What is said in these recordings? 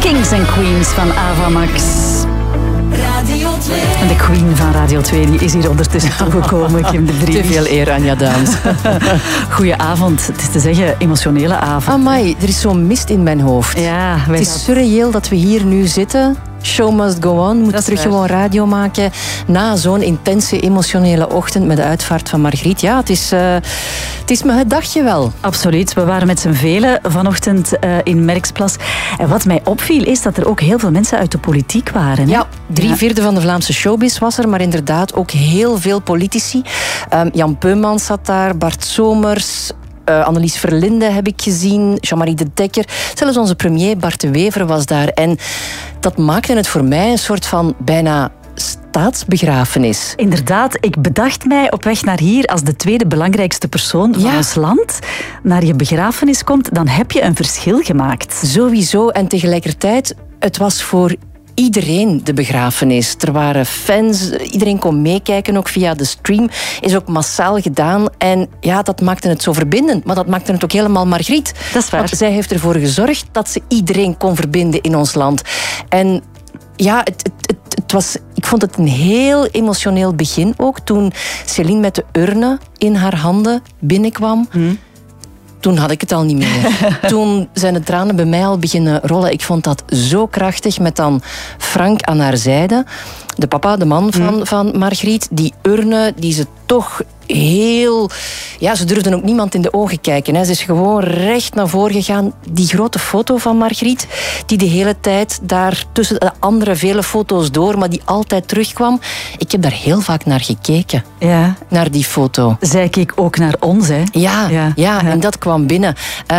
Kings and Queens van Ava Max. Radio 2. En de queen van Radio 2 die is hier ondertussen toegekomen. Kim de Vries. Te veel eer, Anja Daams. Goedenavond. Het is te zeggen, emotionele avond. Amai, er is zo'n mist in mijn hoofd. Ja, Het is surreëel dat we hier nu zitten. Show must go on. We moeten terug gewoon radio maken. Na zo'n intense, emotionele ochtend met de uitvaart van Margriet. Ja, het is me het dagje wel. Absoluut. We waren met z'n velen vanochtend in Merksplas. En wat mij opviel is dat er ook heel veel mensen uit de politiek waren. Hè? Ja, 3/4 van de Vlaamse showbiz was er, maar inderdaad ook heel veel politici. Jan Peumans zat daar, Bart Somers, Annelies Verlinde heb ik gezien, Jean-Marie de Dekker. Zelfs onze premier Bart de Wever was daar. En dat maakte het voor mij een soort van bijna staatsbegrafenis. Inderdaad, ik bedacht mij op weg naar hier als de tweede belangrijkste persoon van ons land naar je begrafenis komt, dan heb je een verschil gemaakt. Sowieso. En tegelijkertijd, het was voor iedereen de begrafenis. Er waren fans, iedereen kon meekijken, ook via de stream. Is ook massaal gedaan. En ja, dat maakte het zo verbindend. Maar dat maakte het ook helemaal Margriet. Dat is waar. Want zij heeft ervoor gezorgd dat ze iedereen kon verbinden in ons land. En ja, het was, ik vond het een heel emotioneel begin ook. Toen Céline met de urne in haar handen binnenkwam. Toen had ik het al niet meer. Toen zijn de tranen bij mij al beginnen rollen. Ik vond dat zo krachtig, met dan Frank aan haar zijde. De papa, de man van Margriet. Die urne, die ze toch heel... Ja, ze durfden ook niemand in de ogen kijken. Hè. Ze is gewoon recht naar voren gegaan. Die grote foto van Margriet, die de hele tijd daar tussen de andere vele foto's door, maar die altijd terugkwam. Ik heb daar heel vaak naar gekeken. Ja. Naar die foto. Zij keek ook naar ons, hè? Ja, en dat kwam binnen.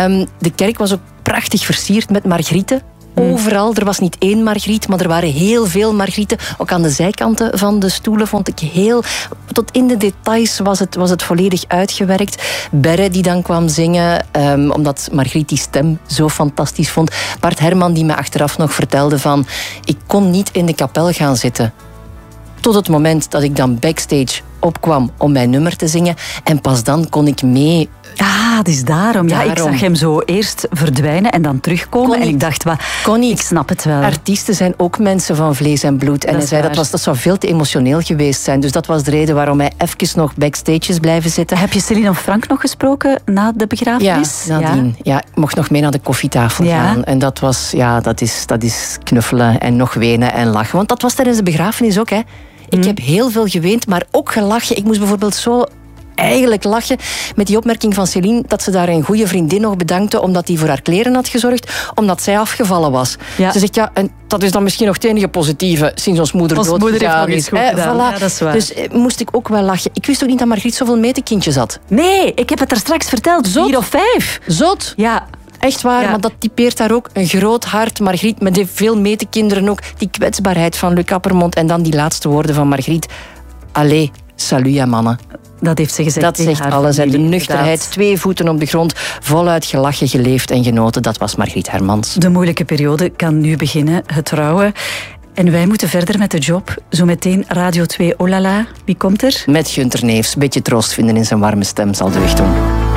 De kerk was ook prachtig versierd met margrieten. Overal, er was niet één Margriet, maar er waren heel veel Margrieten. Ook aan de zijkanten van de stoelen vond ik heel... Tot in de details was het volledig uitgewerkt. Berre die dan kwam zingen, omdat Margriet die stem zo fantastisch vond. Bart Herman die me achteraf nog vertelde van... Ik kon niet in de kapel gaan zitten. Tot het moment dat ik dan backstage opkwam om mijn nummer te zingen. En pas dan kon ik mee... Ah, dat is daarom. Ja, ik zag hem zo eerst verdwijnen en dan terugkomen. En ik dacht, ik snap het wel. Artiesten zijn ook mensen van vlees en bloed. En hij zei dat zou veel te emotioneel geweest zijn. Dus dat was de reden waarom hij even nog backstage is blijven zitten. Heb je Céline of Frank nog gesproken na de begrafenis? Ja, nadien. Ja, ik mocht nog mee naar de koffietafel gaan. En dat was, dat is knuffelen en nog wenen en lachen. Want dat was tijdens de begrafenis ook, hè. Ik heb heel veel geweend, maar ook gelachen. Ik moest bijvoorbeeld zo eigenlijk lachen met die opmerking van Céline dat ze daar een goede vriendin nog bedankte omdat die voor haar kleren had gezorgd, omdat zij afgevallen was. Ja. Ze zegt, ja, en dat is dan misschien nog het enige positieve sinds ons moeder doodgegaan is. Voilà. Ja, dat is waar. Dus moest ik ook wel lachen. Ik wist ook niet dat Margriet zoveel metekindjes had. Nee, ik heb het daar straks verteld. 4 of 5. Zot? Ja. Echt waar, maar dat typeert daar ook een groot hart. Margriet met veel metekinderen ook. Die kwetsbaarheid van Luc Appermond en dan die laatste woorden van Margriet. Allee, salut ja mannen. Dat heeft ze gezegd. Dat zegt alles. De nuchterheid, 2 voeten op de grond, voluit gelachen, geleefd en genoten. Dat was Margriet Hermans. De moeilijke periode kan nu beginnen, het trouwen. En wij moeten verder met de job. Zometeen Radio 2 Olala. Wie komt er? Met Gunther Neefs. Beetje troost vinden in zijn warme stem zal deugd doen.